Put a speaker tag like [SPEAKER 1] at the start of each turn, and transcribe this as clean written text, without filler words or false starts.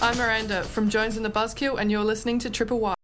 [SPEAKER 1] I'm Miranda from Jones and the Buzzkill, and you're listening to Triple Y.